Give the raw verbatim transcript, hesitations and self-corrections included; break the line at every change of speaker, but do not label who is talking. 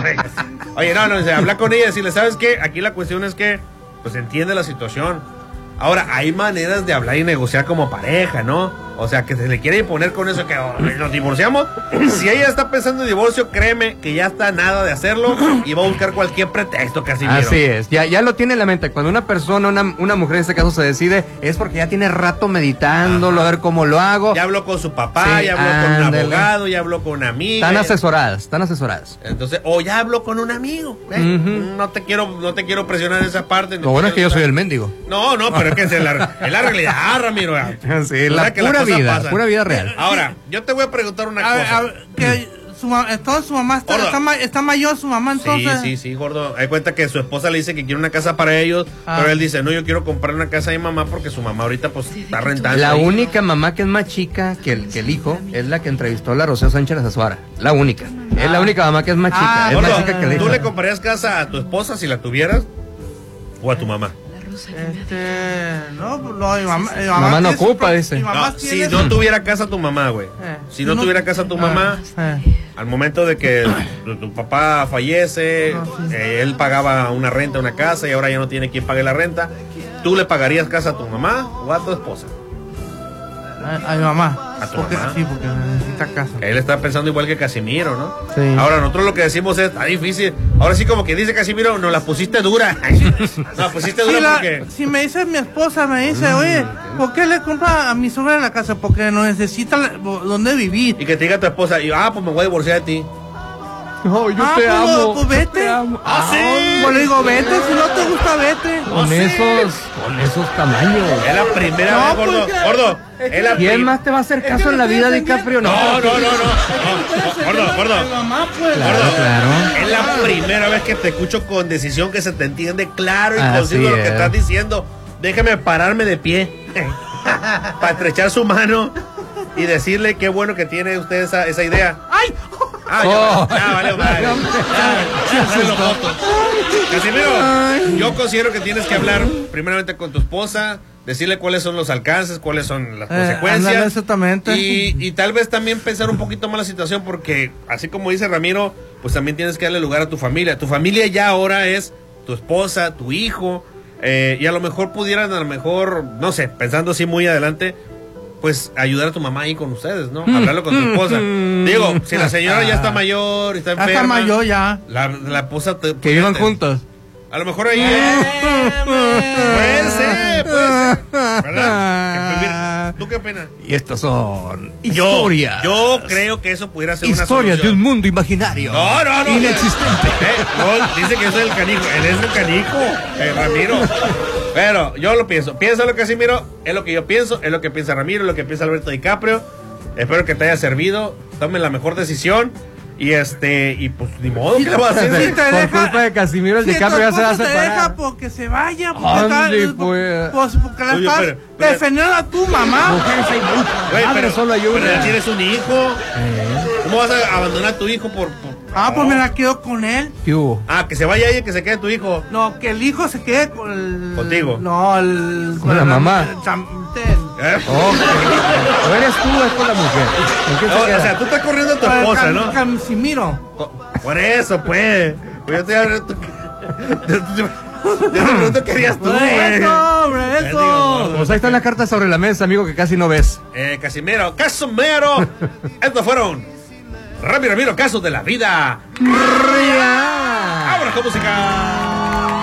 Oye, no, no, dice, habla con ella y decirle, ¿sabes qué? Aquí la cuestión es que, pues, entiende la situación. Ahora, hay maneras de hablar y negociar como pareja, ¿no? O sea, que se le quiere imponer con eso que oh, nos divorciamos. Si ella está pensando en divorcio, créeme que ya está nada de hacerlo y va a buscar cualquier pretexto, Casimiro.
Así es, ya, ya lo tiene en la mente. Cuando una persona, una, una mujer en este caso se decide, es porque ya tiene rato meditándolo, a ver cómo lo hago.
Ya habló con su papá,
Sí,
ya habló con un
ándale.
abogado, ya habló con una amiga.
Están
ya-
asesoradas, están asesoradas.
Entonces, o ya habló con un amigo. ¿eh?
Ujú.
No te quiero, no te quiero presionar en esa parte. no
Lo bueno
te
es que yo
quiero-
soy el mendigo.
No, no, pero es que es la, es la realidad, Ramiro.
Sí,
O
la
sea que
pura
cosa
vida,
pasa.
pura vida real.
Ahora, yo te voy a preguntar una
A ver,
cosa.
a ver, que su, ma- entonces su mamá está,
Gordo.
está, ma- está mayor, su mamá entonces.
Sí, sí, sí, gordo. Hay cuenta que su esposa le dice que quiere una casa para ellos,
Ah.
pero él dice, no, yo quiero comprar una casa a mi mamá porque su mamá ahorita pues está rentando.
La
ahí.
única mamá que es más chica que el, que el hijo es la que entrevistó a la Rocío Sánchez Azuara. La única. Es la única mamá que es más chica.
Ah,
es más
Gordo,
chica que el hijo.
¿tú le comprarías casa a tu esposa si la tuvieras? ¿O a tu mamá?
Este, no, no, mi mamá, mi mamá,
Mamá no
tiene su
ocupa,
pro-
dice.
mi mamá
No, si
tiene
no
su-
tuviera casa tu mamá, güey.
Eh,
Si no tuviera casa tu mamá,
eh.
al momento de que tu, tu papá fallece,
No, sí.
eh, él pagaba una renta, una casa y ahora ya no tiene quien pague la renta, ¿tú le pagarías casa a tu mamá o a tu esposa?
A, a mi mamá.
¿A tu
porque,
mamá?
Sí, porque necesita casa.
Él está pensando igual que Casimiro, ¿no?
Sí.
Ahora nosotros lo que decimos es, está difícil. Ahora sí como que dice Casimiro, nos la pusiste dura. Nos la pusiste dura
Si, la-
porque...
si me dice mi esposa, me dice, oye, ¿por qué le compra a mi suegra la casa? Porque no necesita la- donde vivir.
Y que te diga tu esposa, y, ah, pues me voy a divorciar de ti.
No, yo
Ah,
te
pues,
amo.
pues,
yo
vete.
te amo.
¡Ah, sí!
Pues le digo, vete, si no te gusta, vete.
Con
sí.
esos, con esos tamaños.
Es la primera
No,
vez, gordo.
pues,
Gordo,
es que-
es la
¿Quién
prim-
más te va a hacer
Es
caso
que
en la
lo
vida,
estoy
DiCaprio?
No, no, no, no, no.
Ustedes
No, Gordo,
entienden
gordo.
a mi mamá, pues.
Claro,
Gordo,
claro.
es la primera vez que te escucho con decisión que se te entiende claro y
Así
conciso lo que
es.
estás diciendo. Déjame pararme de pie para estrechar su mano y decirle qué bueno que tiene usted esa, esa idea.
¡Ay!
Ah, ya,
Oh.
ya, vale, vale. Ya, ya, sale lo joto. Casimiro, yo considero que tienes que hablar primeramente con tu esposa, decirle cuáles son los alcances, cuáles son las
Eh, ándale,
consecuencias.
exactamente.
Y, y tal vez también pensar un poquito más la situación, porque así como dice Ramiro, pues también tienes que darle lugar a tu familia. Tu familia ya ahora es tu esposa, tu hijo, eh, y a lo mejor pudieran, a lo mejor, no sé, pensando así muy adelante, pues ayudar a tu mamá ahí con ustedes, ¿no? Hablarlo con tu esposa. Digo, si la señora ya está mayor y está
Ya
enferma.
está mayor ya.
La, la esposa te-
Que vivan
te-
juntos.
A lo mejor ahí.
Eh,
Puede ser, puede ser. ¿Verdad? Que vivir- ¿Tú qué opinas?
Y estos son
Yo,
historias.
yo creo que eso pudiera ser una
Historias de
solución.
un mundo imaginario.
No, no, no.
Inexistente.
Eh, no, dice que yo soy el canijo. Él es el canijo, eh, Ramiro. Pero yo lo pienso. Piénsalo, Casimiro. Es lo que yo pienso. Es lo que piensa Ramiro. Es lo que piensa Alberto DiCaprio. Espero que te haya servido. Tomen la mejor decisión. Y este, y pues ni modo, ¿qué le va a hacer?
Sí, te
Por
deja-
culpa de Casimiro, el
Si
DiCaprio ya
tu
se va a
esposa te deja
separar.
porque se vaya, porque,
Ande,
está-
pues.
pues, porque la
Oye,
estás
pero- pero-
defendiendo a tu mamá.
Mujeres hay muchas.
Güey,
Madre,
pero,
solo hay una.
pero ya tienes un hijo. ¿Cómo vas a abandonar a tu hijo por...? por-
Ah, pues
no.
me la quedo con él.
¿Qué hubo?
Ah, que se vaya ella y que se quede tu hijo.
No, que el hijo se quede con el...
Contigo.
No, el...
Con la mamá.
el cham- el-
¿Eh?
Ok. O eres tú o es con la mujer. ¿En qué se
No, o
queda?
sea, tú estás corriendo a tu
con el
esposa,
Cam-
¿no?
Casimiro.
Por eso, pues. Pues yo te hablando. Yo te pregunto qué harías tú,
Por
güey.
eso, hombre,
Ya digo,
eso.
Pues ahí están las cartas sobre la mesa, amigo, que casi no ves.
Eh, Casimiro, Casimiro. Estos fueron Ramiro Ramiro, casos de la vida.
¡Ria!
Ahora con música.